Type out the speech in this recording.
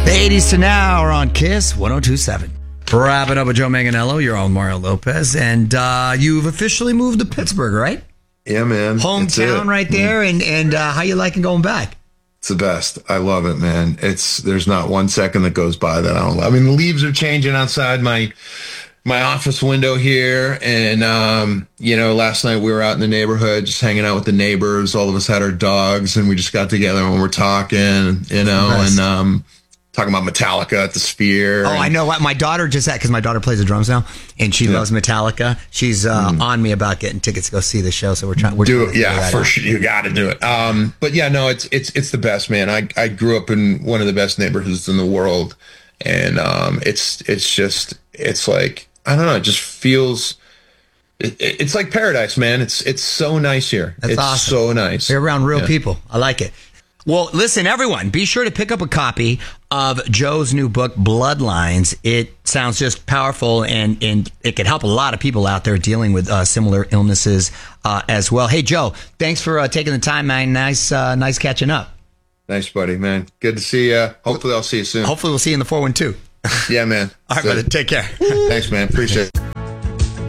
The 80s to now are on KISS 102.7. Wrapping up with Joe Manganiello, you're on Mario Lopez, and you've officially moved to Pittsburgh, right? Yeah, man. Hometown right there, and how you liking going back? It's the best. I love it, man. There's not 1 second that goes by that I don't love. I mean, the leaves are changing outside my office window here, and last night we were out in the neighborhood just hanging out with the neighbors. All of us had our dogs, and we just got together and we're talking, and talking about Metallica at the Sphere. Oh, I know what my daughter just had, because my daughter plays the drums now, and she loves Metallica. She's on me about getting tickets to go see the show, so we're trying. Do it, yeah, for sure. You got to do it. But yeah, no, it's the best, man. I grew up in one of the best neighborhoods in the world, and it's like, I don't know, it just feels. It's like paradise, man. It's so nice here. That's awesome. It's so nice. You're around real people. I like it. Well, listen, everyone, be sure to pick up a copy of Joe's new book, Bloodlines. It sounds just powerful, and it could help a lot of people out there dealing with similar illnesses as well. Hey, Joe, thanks for taking the time, man. Nice catching up. Nice, buddy, man. Good to see you. Hopefully I'll see you soon. Hopefully we'll see you in the 412. Yeah, man. All right, brother. Take care. Thanks, man. Appreciate it.